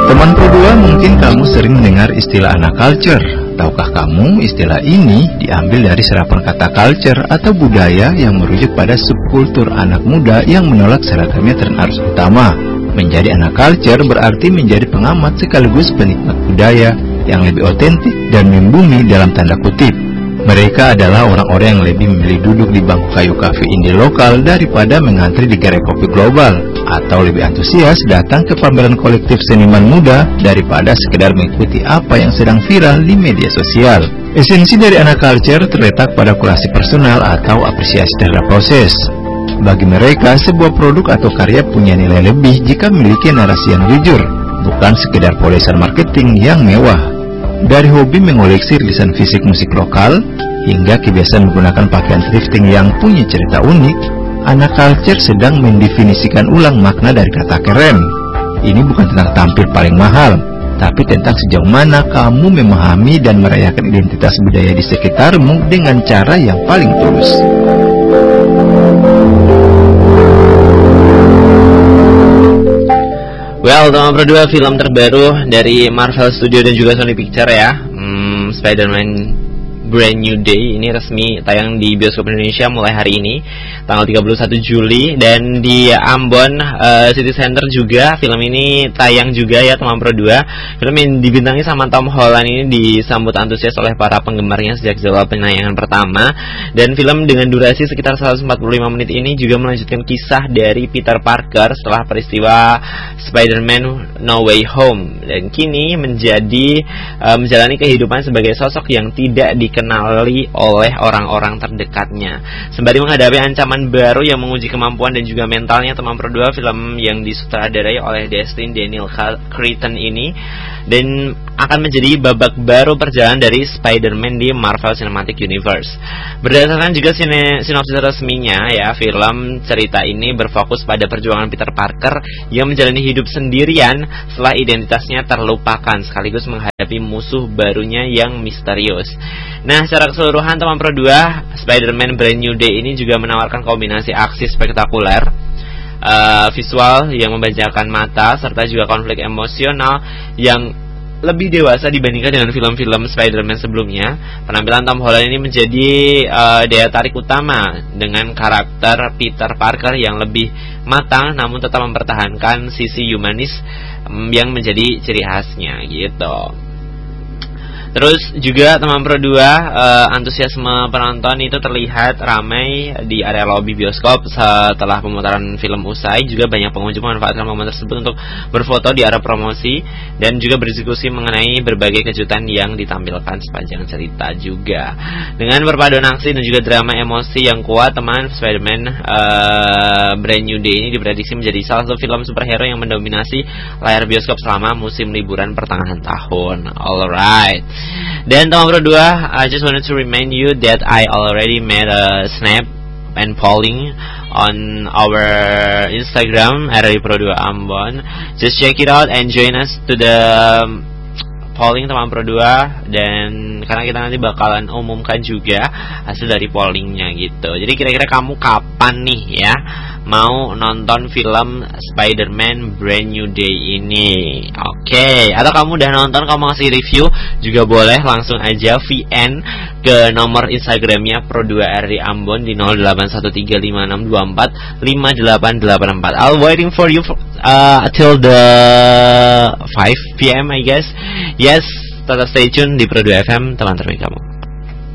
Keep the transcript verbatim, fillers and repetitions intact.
Teman Pro dua, mungkin kamu sering mendengar istilah anak culture. Tahukah kamu istilah ini diambil dari serapan kata culture atau budaya yang merujuk pada subkultur anak muda yang menolak seragamnya tren arus utama. Menjadi anak culture berarti menjadi pengamat sekaligus penikmat budaya yang lebih otentik dan membumi dalam tanda kutip. Mereka adalah orang-orang yang lebih memilih duduk di bangku kayu kafe indie lokal daripada mengantri di gerai kopi global, atau lebih antusias datang ke pameran kolektif seniman muda daripada sekedar mengikuti apa yang sedang viral di media sosial. Esensi dari anak culture terletak pada kurasi personal atau apresiasi terhadap proses. Bagi mereka, sebuah produk atau karya punya nilai lebih jika memiliki narasi yang jujur, bukan sekedar polesan marketing yang mewah. Dari hobi mengoleksi rilisan fisik musik lokal, hingga kebiasaan menggunakan pakaian thrifting yang punya cerita unik, anak culture sedang mendefinisikan ulang makna dari kata keren. Ini bukan tentang tampil paling mahal, tapi tentang sejauh mana kamu memahami dan merayakan identitas budaya di sekitarmu dengan cara yang paling tulus. Well, teman Pro dua, film terbaru dari Marvel Studio dan juga Sony Picture ya, hmm, Spider-Man Brand New Day ini resmi tayang di bioskop Indonesia mulai hari ini tanggal tiga puluh satu Juli, dan di Ambon uh, City Center juga film ini tayang juga ya teman Pro dua. Film yang dibintangi sama Tom Holland ini disambut antusias oleh para penggemarnya sejak jadwal penayangan pertama, dan film dengan durasi sekitar seratus empat puluh lima menit ini juga melanjutkan kisah dari Peter Parker setelah peristiwa Spider-Man No Way Home, dan kini menjadi uh, menjalani kehidupan sebagai sosok yang tidak dikenali oleh orang-orang terdekatnya. Sembari menghadapi ancaman baru yang menguji kemampuan dan juga mentalnya teman Pro dua, film yang disutradarai oleh Destin Daniel Cretton ini dan akan menjadi babak baru perjalanan dari Spider-Man di Marvel Cinematic Universe. Berdasarkan juga sine, sinopsis resminya ya, film cerita ini berfokus pada perjuangan Peter Parker yang menjalani hidup sendirian setelah identitasnya terlupakan sekaligus menghadapi musuh barunya yang misterius. Nah, secara keseluruhan teman Pro dua, Spider-Man Brand New Day ini juga menawarkan kombinasi aksi spektakuler, uh, visual yang membajakan mata, serta juga konflik emosional yang lebih dewasa dibandingkan dengan film-film Spider-Man sebelumnya. Penampilan Tom Holland ini menjadi uh, daya tarik utama dengan karakter Peter Parker yang lebih matang namun tetap mempertahankan sisi humanis um, yang menjadi ciri khasnya gitu. Terus juga teman Pro dua, uh, antusiasme penonton itu terlihat ramai di area lobi bioskop setelah pemutaran film usai. Juga banyak pengunjung memanfaatkan momen tersebut untuk berfoto di area promosi dan juga berdiskusi mengenai berbagai kejutan yang ditampilkan sepanjang cerita juga. Dengan perpaduan aksi dan juga drama emosi yang kuat, teman, Spider-Man uh, Brand New Day ini diprediksi menjadi salah satu film superhero yang mendominasi layar bioskop selama musim liburan pertengahan tahun. Alright. Dan teman Pro dua, I just wanted to remind you that I already made a snap and polling on our Instagram R D Pro dua Ambon. Just check it out and join us to the polling teman Pro dua, dan karena kita nanti bakalan umumkan juga hasil dari pollingnya gitu. Jadi kira-kira kamu kapan nih ya mau nonton film Spider-Man Brand New Day ini? Oke, okay. Atau kamu udah nonton, kamu ngasih review juga boleh, langsung aja V N ke nomor Instagramnya Pro dua R D Ambon di nol delapan satu tiga lima enam dua empat lima delapan delapan empat. I'll waiting for you for, uh, till the five p m I guess. Yes, tetap stay tune di Pro dua F M, teman terbaik kamu.